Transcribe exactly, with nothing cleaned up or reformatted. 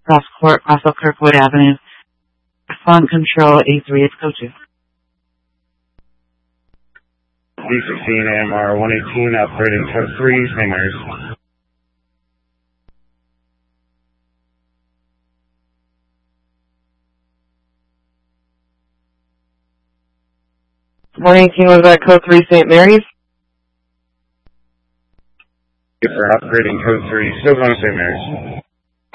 Cross Court, off of Kirkwood Avenue. Font control eight three, it's code two. D sixteen A M R one eighteen, operating code three, Saint Mary's. one eighteen was that code three, Saint Mary's? Yes, sir, operating code three, still going to Saint Mary's.